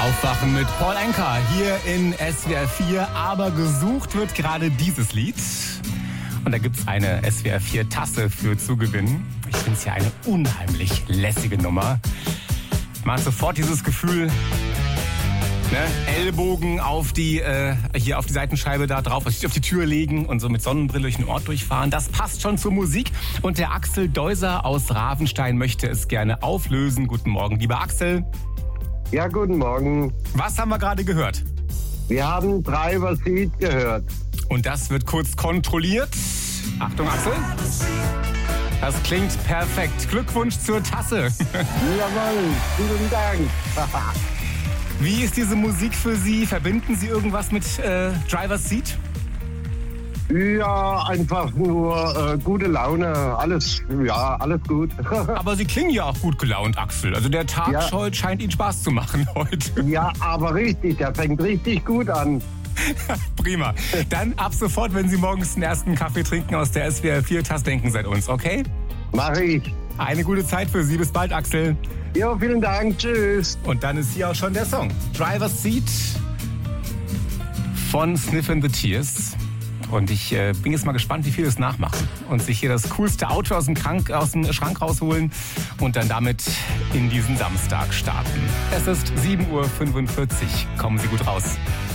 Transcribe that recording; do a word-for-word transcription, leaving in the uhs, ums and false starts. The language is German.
Aufwachen mit Paul Anka hier in S W R vier. Aber gesucht wird gerade dieses Lied. Und da gibt es eine S W R vier Tasse für zu gewinnen. Ich finde es ja eine unheimlich lässige Nummer. Man hat sofort dieses Gefühl, ne, Ellbogen auf die, äh, hier auf die Seitenscheibe da drauf, auf die Tür legen und so mit Sonnenbrille durch den Ort durchfahren. Das passt schon zur Musik. Und der Axel Deuser aus Ravenstein möchte es gerne auflösen. Guten Morgen, lieber Axel. Ja, guten Morgen. Was haben wir gerade gehört? Wir haben Driver Seat gehört. Und das wird kurz kontrolliert. Achtung, Axel. Das klingt perfekt. Glückwunsch zur Tasse. Jawohl, vielen Dank. Wie ist diese Musik für Sie? Verbinden Sie irgendwas mit äh, Driver's Seat? Ja, einfach nur äh, gute Laune. Alles, ja, alles gut. Aber Sie klingen ja auch gut gelaunt, Axel. Also der Tag Ja. heute scheint Ihnen Spaß zu machen heute. Ja, aber richtig, der fängt richtig gut an. Prima. Dann ab sofort, wenn Sie morgens den ersten Kaffee trinken aus der S W R vier Tasse, denken Sie an uns, okay? Mach ich. Eine gute Zeit für Sie. Bis bald, Axel. Ja, vielen Dank. Tschüss. Und dann ist hier auch schon der Song. Driver's Seat von Sniffin' the Tears. Und ich äh, bin jetzt mal gespannt, wie viele es nachmachen. Und sich hier das coolste Auto aus dem, Krank, aus dem Schrank rausholen und dann damit in diesen Samstag starten. Es ist sieben Uhr fünfundvierzig. Kommen Sie gut raus.